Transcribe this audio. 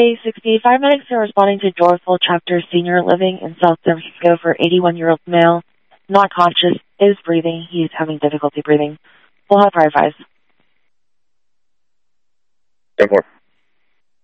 Hey, 68 paramedics are responding to Dorful Chapter Senior Living in South San Francisco for 81-year-old male, not conscious, is breathing. He's having difficulty breathing. We'll have prior advice. 10-4.